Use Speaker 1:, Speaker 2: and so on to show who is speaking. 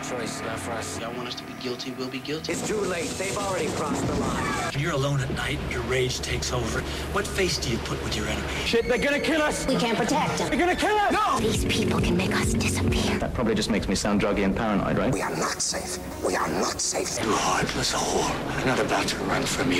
Speaker 1: choice, not for us.
Speaker 2: Y'all want us to be guilty, we'll be guilty.
Speaker 3: It's too late. They've already crossed the line.
Speaker 4: When you're alone at night, your rage takes over. What face do you put with your enemy?
Speaker 3: Shit, they're gonna kill us!
Speaker 5: We can't protect them.
Speaker 3: They're gonna kill us! No!
Speaker 5: These people can make us disappear.
Speaker 6: That probably just makes me sound druggy and paranoid, right?
Speaker 7: We are not safe. We are not safe.
Speaker 4: You heartless whore. I'm not about to run from you.